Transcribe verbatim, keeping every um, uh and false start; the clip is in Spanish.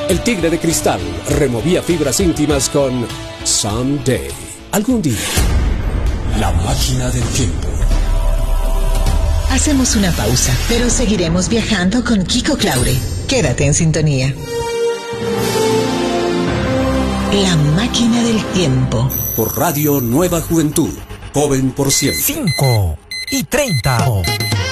El tigre de cristal removía fibras íntimas con Someday. Algún día. La máquina del tiempo. Hacemos una pausa, pero seguiremos viajando con Kiko Claure. Quédate en sintonía. La máquina del tiempo. Por Radio Nueva Juventud. Joven por siempre. cinco y treinta.